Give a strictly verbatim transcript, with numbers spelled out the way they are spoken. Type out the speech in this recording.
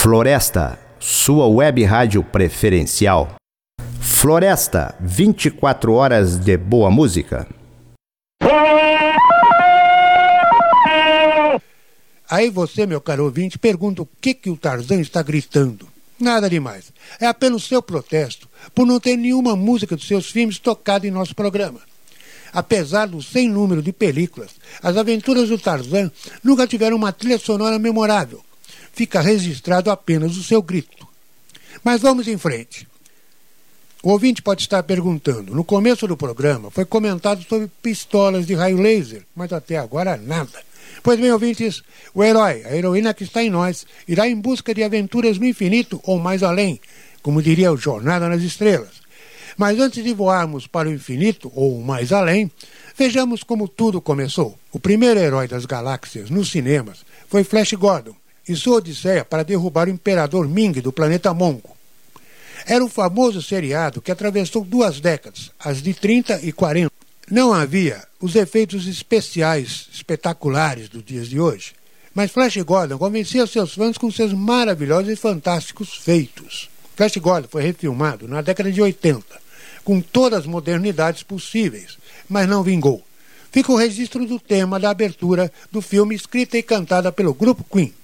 Floresta, sua web rádio preferencial. Floresta, vinte e quatro horas de boa música. Aí você, meu caro ouvinte, pergunta o que, que o Tarzan está gritando. Nada demais. É apenas seu protesto por não ter nenhuma música dos seus filmes tocada em nosso programa. Apesar do sem número de películas, as aventuras do Tarzan nunca tiveram uma trilha sonora memorável. Fica registrado apenas o seu grito. Mas vamos em frente. O ouvinte pode estar perguntando, no começo do programa foi comentado sobre pistolas de raio laser, mas até agora nada. Pois bem, ouvintes, o herói, a heroína que está em nós, irá em busca de aventuras no infinito ou mais além, como diria o Jornada nas Estrelas. Mas antes de voarmos para o infinito ou mais além, vejamos como tudo começou. O primeiro herói das galáxias nos cinemas foi Flash Gordon e sua odisseia para derrubar o Imperador Ming do planeta Mongo. Era um famoso seriado que atravessou duas décadas, as de trinta e quarenta. Não havia os efeitos especiais espetaculares dos dias de hoje, mas Flash Gordon convencia seus fãs com seus maravilhosos e fantásticos feitos. Flash Gordon foi refilmado na década de oitenta, com todas as modernidades possíveis, mas não vingou. Fica o registro do tema da abertura do filme, escrita e cantada pelo grupo Queen.